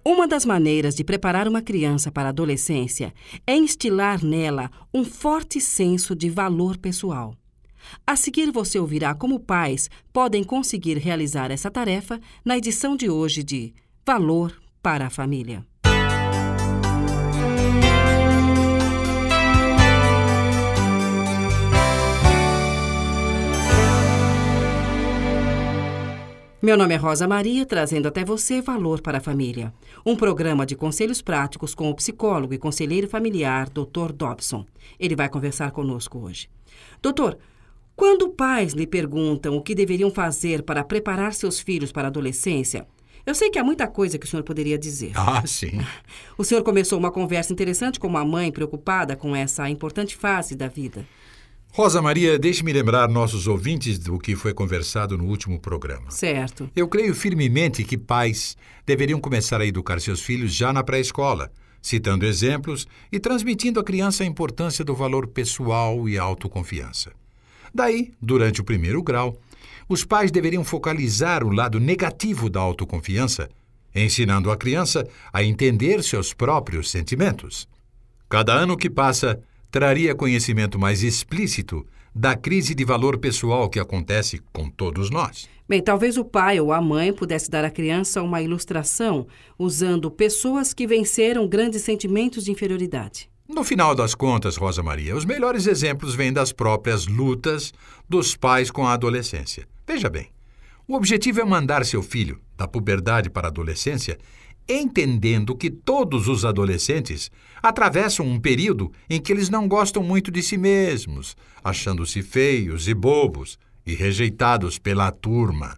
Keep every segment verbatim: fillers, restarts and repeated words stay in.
Uma das maneiras de preparar uma criança para a adolescência é instilar nela um forte senso de valor pessoal. A seguir, você ouvirá como pais podem conseguir realizar essa tarefa na edição de hoje de Valor para a Família. Meu nome é Rosa Maria, trazendo até você Valor para a Família, um programa de conselhos práticos com o psicólogo e conselheiro familiar doutor Dobson. Ele vai conversar conosco hoje. Doutor, quando pais lhe perguntam o que deveriam fazer para preparar seus filhos para a adolescência, eu sei que há muita coisa que o senhor poderia dizer. Ah, sim. O senhor começou uma conversa interessante com uma mãe preocupada com essa importante fase da vida. Rosa Maria, deixe-me lembrar nossos ouvintes do que foi conversado no último programa. Certo. Eu creio firmemente que pais deveriam começar a educar seus filhos já na pré-escola, citando exemplos e transmitindo à criança a importância do valor pessoal e autoconfiança. Daí, durante o primeiro grau, os pais deveriam focalizar o lado negativo da autoconfiança, ensinando a criança a entender seus próprios sentimentos. Cada ano que passa traria conhecimento mais explícito da crise de valor pessoal que acontece com todos nós. Bem, talvez o pai ou a mãe pudesse dar à criança uma ilustração usando pessoas que venceram grandes sentimentos de inferioridade. No final das contas, Rosa Maria, os melhores exemplos vêm das próprias lutas dos pais com a adolescência. Veja bem, o objetivo é mandar seu filho da puberdade para a adolescência entendendo que todos os adolescentes atravessam um período em que eles não gostam muito de si mesmos, achando-se feios e bobos e rejeitados pela turma.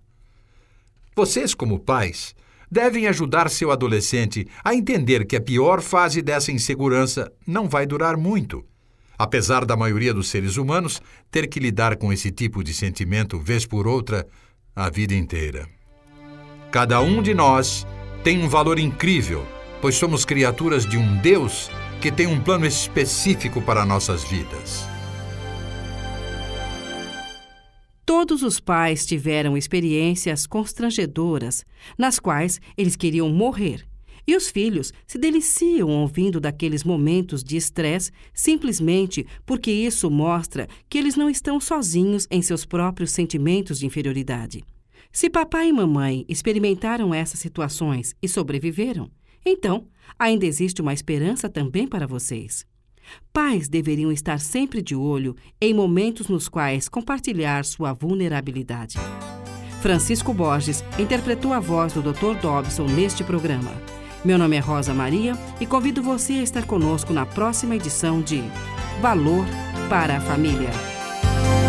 Vocês, como pais, devem ajudar seu adolescente a entender que a pior fase dessa insegurança não vai durar muito, apesar da maioria dos seres humanos ter que lidar com esse tipo de sentimento vez por outra a vida inteira. Cada um de nós tem um valor incrível, pois somos criaturas de um Deus que tem um plano específico para nossas vidas. Todos os pais tiveram experiências constrangedoras, nas quais eles queriam morrer, e os filhos se deliciam ouvindo daqueles momentos de estresse simplesmente porque isso mostra que eles não estão sozinhos em seus próprios sentimentos de inferioridade. Se papai e mamãe experimentaram essas situações e sobreviveram, então ainda existe uma esperança também para vocês. Pais deveriam estar sempre de olho em momentos nos quais compartilhar sua vulnerabilidade. Francisco Borges interpretou a voz do doutor Dobson neste programa. Meu nome é Rosa Maria e convido você a estar conosco na próxima edição de Valor para a Família.